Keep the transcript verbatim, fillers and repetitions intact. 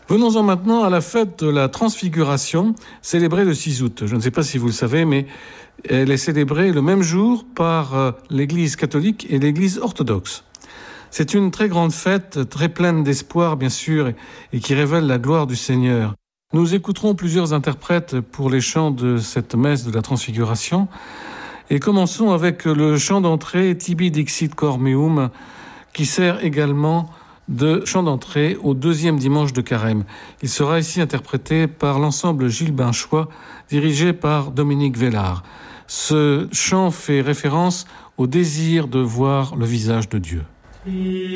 Venons-en maintenant à la fête de la Transfiguration, célébrée le six août. Je ne sais pas si vous le savez, mais elle est célébrée le même jour par l'Église catholique et l'Église orthodoxe. C'est une très grande fête, très pleine d'espoir, bien sûr, et qui révèle la gloire du Seigneur. Nous écouterons plusieurs interprètes pour les chants de cette messe de la Transfiguration. Et commençons avec le chant d'entrée Tibi Dixit Cor Meum, qui sert également de chant d'entrée au deuxième dimanche de Carême. Il sera ici interprété par l'ensemble Gilles Binchois, dirigé par Dominique Vellard. Ce chant fait référence au désir de voir le visage de Dieu.